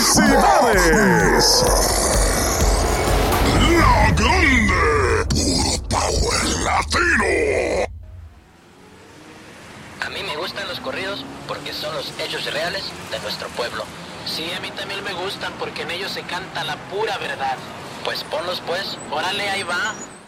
¡Felicidades! ¡La Grande! ¡Puro Power Latino! A mí me gustan los corridos porque son los hechos reales de nuestro pueblo. Sí, a mí también me gustan porque en ellos se canta la pura verdad. Pues ponlos pues, órale, ahí va.